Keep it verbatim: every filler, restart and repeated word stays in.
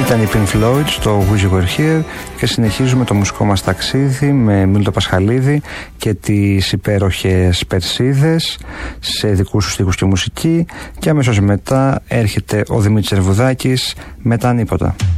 Ήταν η Pink Floyd στο Wish You Were Here και συνεχίζουμε το μουσικό μας ταξίδι με Μίλτο Πασχαλίδη και τις υπέροχες Περσίδες σε δικούς τους στίχους και μουσική, και αμέσως μετά έρχεται ο Δημήτρης Ερβουδάκης με τα ανίποτα.